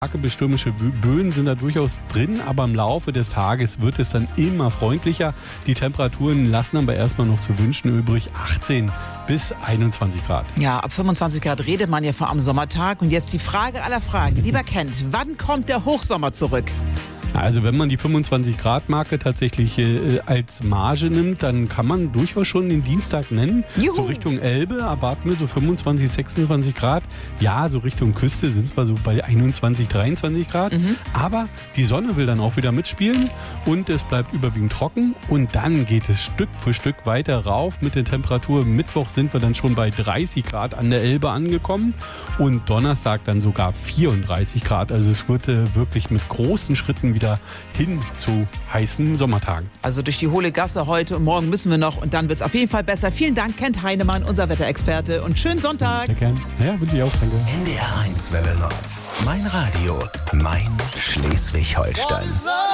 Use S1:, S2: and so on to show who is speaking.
S1: Bis stürmische Böen sind da durchaus drin, aber im Laufe des Tages wird es dann immer freundlicher. Die Temperaturen lassen aber erstmal noch zu wünschen übrig, 18 bis 21 Grad.
S2: Ja, ab 25 Grad redet man ja vor am Sommertag. Und jetzt die Frage aller Fragen. Lieber Kent, wann kommt der Hochsommer zurück?
S1: Also wenn man die 25-Grad-Marke tatsächlich als Marge nimmt, dann kann man durchaus schon den Dienstag nennen.
S2: Juhu.
S1: So Richtung Elbe erwarten wir so 25, 26 Grad. Ja, so Richtung Küste sind wir so bei 21, 23 Grad. Aber die Sonne will dann auch wieder mitspielen und es bleibt überwiegend trocken. Und dann geht es Stück für Stück weiter rauf mit der Temperatur. Mittwoch sind wir dann schon bei 30 Grad an der Elbe angekommen und Donnerstag dann sogar 34 Grad. Also es wird wirklich mit großen Schritten wieder hin zu heißen Sommertagen.
S2: Also durch die hohle Gasse heute und morgen müssen wir noch und dann wird es auf jeden Fall besser. Vielen Dank, Kent Heinemann, unser Wetterexperte, und schönen Sonntag.
S1: Sehr gern. Ja, wünsche ich auch. Danke.
S3: NDR 1 Welle Nord. Mein Radio, mein Schleswig-Holstein.